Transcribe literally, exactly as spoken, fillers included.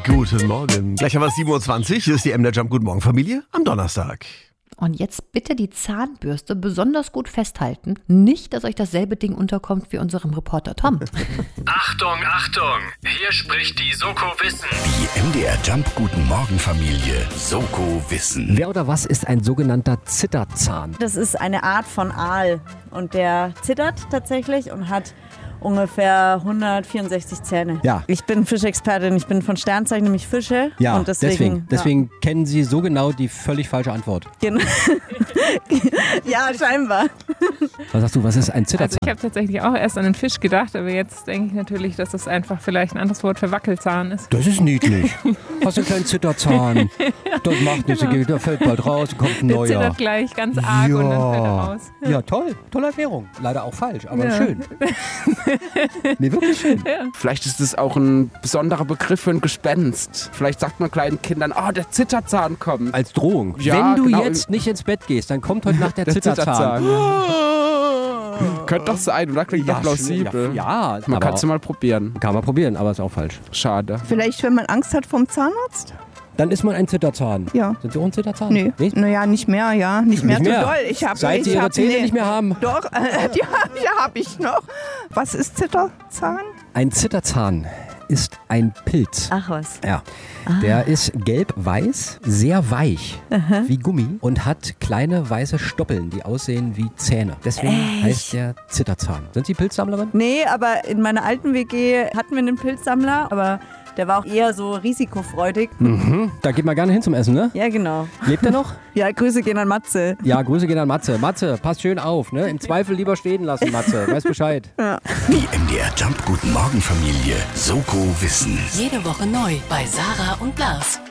Guten Morgen. Gleich haben wir sieben Uhr zwanzig. Hier ist die M D R Jump Guten Morgen Familie am Donnerstag. Und jetzt bitte die Zahnbürste besonders gut festhalten. Nicht, dass euch dasselbe Ding unterkommt wie unserem Reporter Tom. Achtung, Achtung! Hier spricht die Soko Wissen. Die M D R Jump Guten Morgen Familie Soko Wissen. Wer oder was ist ein sogenannter Zitterzahn? Das ist eine Art von Aal und der zittert tatsächlich und hat ungefähr hundertvierundsechzig Zähne. Ja. Ich bin Fischexpertin, ich bin von Sternzeichen, nämlich Fische. Ja, und deswegen, deswegen, deswegen kennen Sie so genau die völlig falsche Antwort. Ja, ja scheinbar. Was sagst du, was ist ein Also Zitterzahn? ich habe tatsächlich auch erst an den Fisch gedacht, aber jetzt denke ich natürlich, dass das einfach vielleicht ein anderes Wort für Wackelzahn ist. Das ist niedlich. Hast du einen kleinen Zitterzahn? Das macht nichts, Genau. der fällt bald raus, kommt ein Der neuer. zittert gleich ganz arg und dann fällt er raus. Ja, toll. Tolle Erklärung. Leider auch falsch, aber Ja. schön. Nee, wirklich schön. Vielleicht ist es auch ein besonderer Begriff für ein Gespenst. Vielleicht sagt man kleinen Kindern, oh, der Zitterzahn kommt. Als Drohung. Ja, Wenn du genau. jetzt nicht ins Bett gehst, dann kommt heute Nacht der, Der Zitterzahn. Könnte doch sein, oder? Klingt doch plausibel. Ja, ja, Man aber kann es mal probieren. kann man probieren, aber ist auch falsch. Schade. Vielleicht, wenn man Angst hat vom Zahnarzt? Dann ist man ein Zitterzahn. Ja. Sind Sie auch ein Zitterzahn? Nee. Nicht? Naja, nicht mehr, ja. Nicht mehr, Nicht mehr? so doll. Ich hab, Seit ich Sie Ihre hab, Zähne nee. nicht mehr haben. Doch, äh, die, die habe ich noch. Was ist Zitterzahn? Ein Zitterzahn ist ein Pilz. Ach was. Ja. Der ist gelb-weiß, sehr weich, wie Gummi und hat kleine weiße Stoppeln, die aussehen wie Zähne. Deswegen Echt? heißt der Zitterzahn. Sind Sie Pilzsammlerin? Nee, aber in meiner alten W G hatten wir einen Pilzsammler, aber der war auch eher so risikofreudig. Mhm. Da geht man gerne hin zum Essen, ne? Ja, genau. Lebt er noch? Ja, Grüße gehen an Matze. Ja, Grüße gehen an Matze. Matze, pass schön auf, ne? Im Zweifel lieber stehen lassen, Matze. Weiß Bescheid. Die M D R Jump Guten Morgen Familie Soko Wissen. Jede Woche neu bei Sarah und Lars.